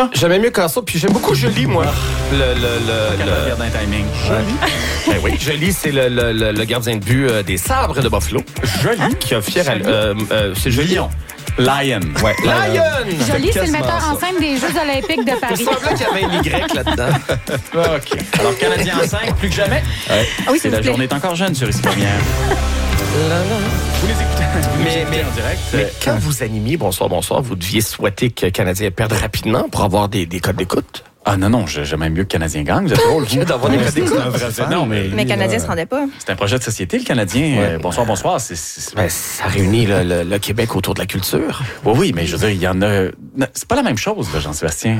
ça? J'aimais mieux quand ça, puis j'aime beaucoup Jolie, moi. Le gardien timing. Ben oui, Jolie, c'est le gardien de but des Sabres de Buffalo. Jolie. Qui a fier c'est Jolie. Lion. Ouais, Lion! Jolie, c'est le metteur en scène des Jeux olympiques de Il Paris. semblait qu'il y avait un Y là-dedans. OK. Alors, Canadien en 5, plus que jamais. Ouais. Ah oui, C'est la journée est encore jeune sur Ici Première. Vous les écoutez, Mais en direct. Mais quand vous animiez Bonsoir, vous deviez souhaiter que Canadien perde rapidement pour avoir des codes d'écoute? Ah non, j'aime même mieux que Canadien Gang. Vous êtes drôle. D'avoir des codes d'écoute. Non, mais Mais Canadien se rendait pas. c'est un projet de société, le Canadien. Ouais. Bonsoir. Ben, ça réunit le Québec autour de la culture. Oui, mais je veux dire, il y en a... C'est pas la même chose, là, Jean-Sébastien.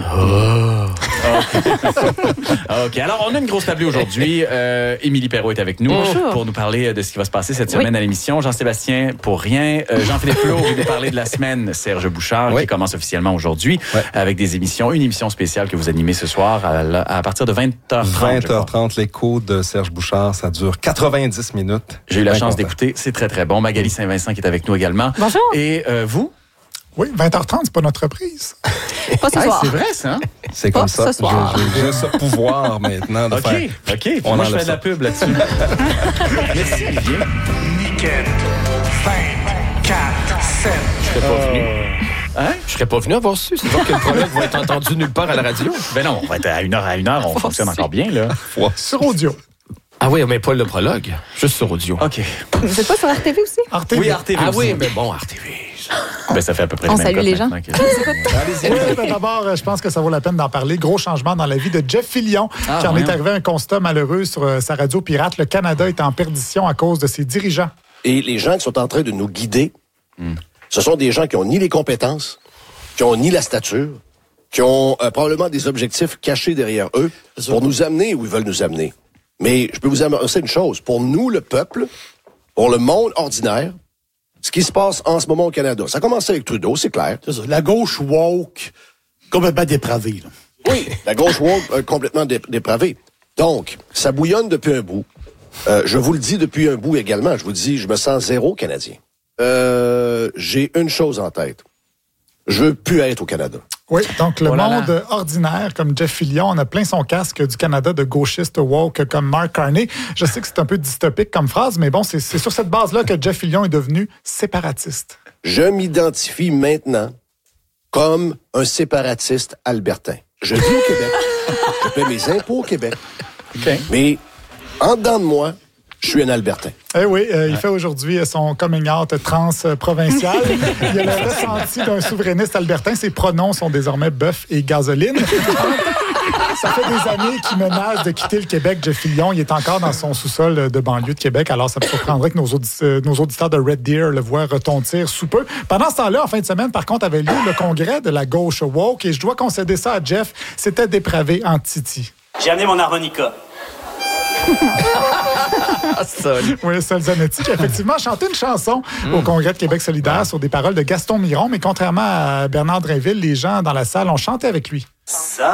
OK. Alors, on a une grosse table aujourd'hui. Émilie Perrault est avec nous pour nous parler de ce qui va se passer cette semaine à l'émission. Jean-Sébastien, pour rien. Jean-Philippe Plot, vous nous parler de la semaine Serge Bouchard, qui commence officiellement aujourd'hui avec des émissions. Une émission spéciale que vous animez ce soir à partir de 20h30. 20h30, l'écho de Serge Bouchard, ça dure 90 minutes. J'ai eu la chance d'écouter, c'est très, très bon. Magali Saint-Vincent qui est avec nous également. Bonjour. Et vous? Oui, 20h30, c'est pas notre reprise. Pas ce soir. C'est vrai, ça, hein? C'est comme ça. ce soir. J'ai ce pouvoir maintenant de faire... OK. On Moi, je enlève fais de la ça. pub là-dessus. Merci, Olivier. Niquette. 5, 4, 7. Je serais pas venu. Hein? Je serais pas venu avoir su. C'est sûr que le prologue va être entendu nulle part à la radio. Ben non, on va être à une heure, on fonctionne encore bien, là. Sur audio. Ah oui, mais pas le prologue. Juste sur audio. OK. Vous êtes pas sur RTV aussi? RTV. Oui, RTV Ah aussi. oui, mais bon, RTV. Ben, ça fait à peu près On le même salue code les gens. maintenant que- Oui, ben d'abord, je pense que ça vaut la peine d'en parler. Gros changement dans la vie de Jeff Fillion, qui en est arrivé à un constat malheureux sur sa radio pirate. Le Canada est en perdition à cause de ses dirigeants. Et les gens qui sont en train de nous guider, ce sont des gens qui ont ni les compétences, qui ont ni la stature, qui ont probablement des objectifs cachés derrière eux pour nous amener où ils veulent nous amener. Mais je peux vous annoncer une chose. Pour nous, le peuple, pour le monde ordinaire, ce qui se passe en ce moment au Canada, ça a commencé avec Trudeau, c'est clair. C'est ça. La gauche woke, complètement dépravée. Là. Oui, la gauche woke complètement dépravée. Donc, ça bouillonne depuis un bout. Je vous le dis depuis un bout également. Je vous le dis, je me sens zéro Canadien. J'ai une chose en tête. Je veux plus être au Canada. Oui, donc le Oh là là. monde ordinaire, comme Jeff Fillion, on a plein son casque du Canada de gauchistes woke comme Mark Carney. Je sais que c'est un peu dystopique comme phrase, mais bon, c'est sur cette base-là que Jeff Fillion est devenu séparatiste. Je m'identifie maintenant comme un séparatiste albertain. Je vis au Québec. Je paie mes impôts au Québec. OK. Mais en dedans de moi, je suis un albertain. Eh oui, il fait aujourd'hui son coming out trans-provincial. Il a le ressenti d'un souverainiste albertain. Ses pronoms sont désormais bœuf et gasoline. Ça fait des années qu'il menace de quitter le Québec, Jeff Fillion. Il est encore dans son sous-sol de banlieue de Québec. Alors, ça me surprendrait que nos auditeurs de Red Deer le voient retentir sous peu. Pendant ce temps-là, en fin de semaine, par contre, avait lieu le congrès de la gauche woke. Et je dois concéder ça à Jeff. C'était dépravé en titi. J'ai amené mon harmonica. Oui, Sol Zanetti qui a effectivement chanté une chanson au Congrès de Québec solidaire sur des paroles de Gaston Miron. Mais contrairement à Bernard Drinville, les gens dans la salle ont chanté avec lui. Ça